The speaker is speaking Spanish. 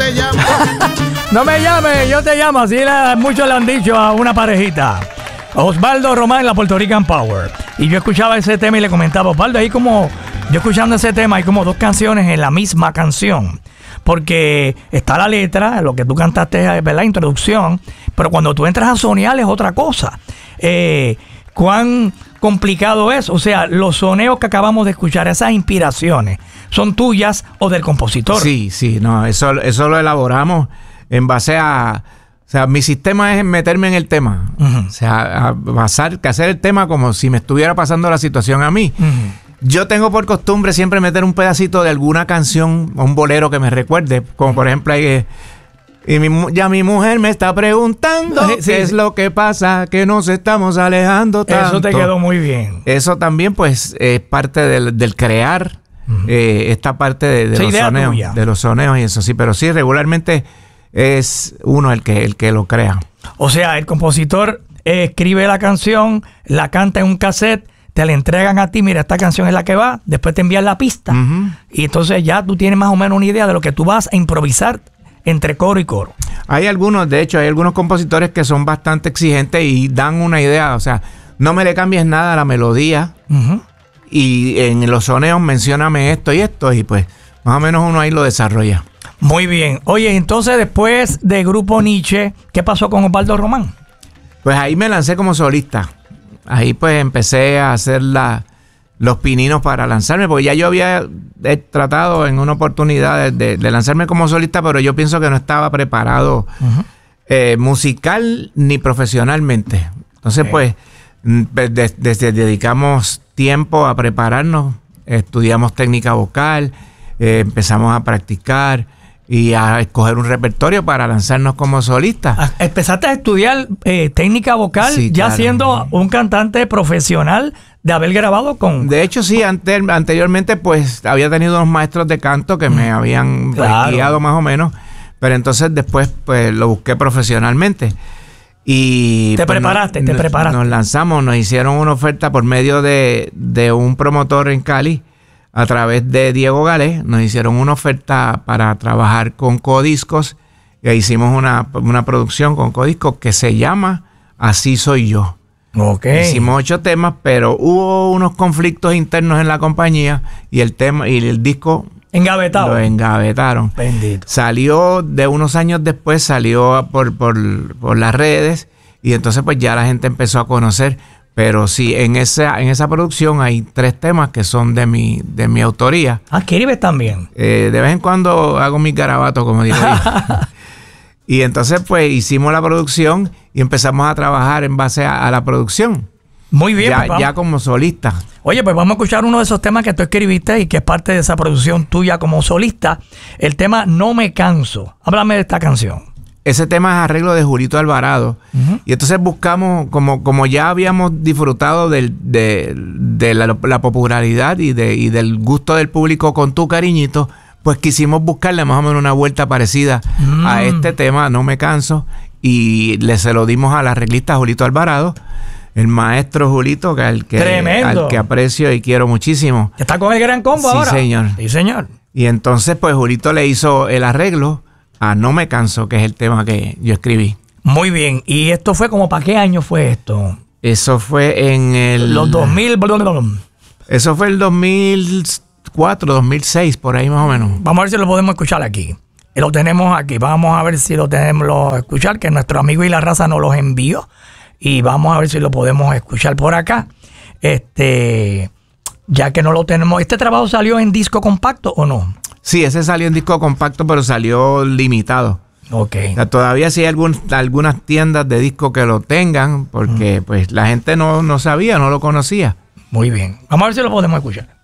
te llamo. No me llames, yo te llamo. Así muchos le han dicho a una parejita. Osvaldo Román, la Puerto Rican Power. Y yo escuchaba ese tema y le comentaba, Osvaldo, ahí como, yo escuchando ese tema, hay como dos canciones en la misma canción. Porque está la letra, lo que tú cantaste, ¿verdad? Introducción. Pero cuando tú entras a sonear es otra cosa. ¿Cuán complicado es? O sea, los soneos que acabamos de escuchar, esas inspiraciones, ¿son tuyas o del compositor? Sí, no, eso lo elaboramos en base a... O sea, mi sistema es meterme en el tema. O sea, hacer el tema como si me estuviera pasando la situación a mí. Yo tengo por costumbre siempre meter un pedacito de alguna canción o un bolero que me recuerde. Como por ejemplo, ya mi mujer me está preguntando qué es lo que pasa, que nos estamos alejando tanto. Eso te quedó muy bien. Eso también, pues, es parte del crear esta parte de los soneos y eso sí. Pero sí, regularmente es uno el que lo crea. O sea, el compositor escribe la canción, la canta en un cassette, te la entregan a ti, mira, esta canción es la que va, después te envían la pista. Y entonces ya tú tienes más o menos una idea de lo que tú vas a improvisar entre coro y coro. Hay algunos compositores que son bastante exigentes y dan una idea, o sea, no me le cambies nada a la melodía y en los soneos mencióname esto y esto y pues más o menos uno ahí lo desarrolla. Muy bien. Oye, entonces después de Grupo Nietzsche, ¿qué pasó con Osvaldo Román? Pues ahí me lancé como solista. Ahí pues empecé a hacer los pininos para lanzarme, porque ya yo había tratado en una oportunidad de lanzarme como solista, pero yo pienso que no estaba preparado musical ni profesionalmente. Entonces pues dedicamos tiempo a prepararnos, estudiamos técnica vocal, empezamos a practicar y a escoger un repertorio para lanzarnos como solistas. Empezaste a estudiar técnica vocal, sí, ya claro, siendo un cantante profesional de haber grabado con... De hecho, sí, anteriormente pues había tenido unos maestros de canto que me habían guiado más o menos, pero entonces después pues lo busqué profesionalmente. Y te preparaste. Nos lanzamos, nos hicieron una oferta por medio de un promotor en Cali. A través de Diego Galés nos hicieron una oferta para trabajar con Codiscos y hicimos una producción con Codiscos que se llama Así Soy Yo. Okay. Hicimos 8 temas, pero hubo unos conflictos internos en la compañía y el disco engavetado. Lo engavetaron. Bendito. Salió de unos años después, salió por las redes y entonces pues ya la gente empezó a conocer. Pero sí, en esa producción hay 3 temas que son de mi autoría. Ah, ¿escribes también? De vez en cuando hago mis garabatos, como digo yo. Y entonces, pues, hicimos la producción y empezamos a trabajar en base a la producción. Muy bien. Ya como solista. Oye, pues vamos a escuchar uno de esos temas que tú escribiste y que es parte de esa producción tuya como solista. El tema No Me Canso. Háblame de esta canción. Ese tema es arreglo de Julito Alvarado. Y entonces buscamos, como ya habíamos disfrutado de la popularidad y del gusto del público con Tu Cariñito, pues quisimos buscarle más o menos una vuelta parecida a este tema, No Me Canso, y se lo dimos al arreglista Julito Alvarado, el maestro Julito, al que aprecio y quiero muchísimo. ¿Está con el Gran Combo ahora? Sí, señor. Sí, señor. Y entonces, pues Julito le hizo el arreglo a No Me Canso, que es el tema que yo escribí. Muy bien. ¿Y esto fue como para qué año fue esto? Eso fue en los 2000... Eso fue el 2004, 2006, por ahí más o menos. Vamos a ver si lo podemos escuchar aquí. Lo tenemos aquí. Vamos a ver si lo tenemos a escuchar, que nuestro amigo y la raza nos los envió. Y vamos a ver si lo podemos escuchar por acá. Ya que no lo tenemos. ¿Este trabajo salió en disco compacto o no? Sí, ese salió en disco compacto, pero salió limitado. Ok. O sea, todavía sí hay algunas tiendas de disco que lo tengan, porque pues la gente no sabía, no lo conocía. Muy bien. Vamos a ver si lo podemos escuchar.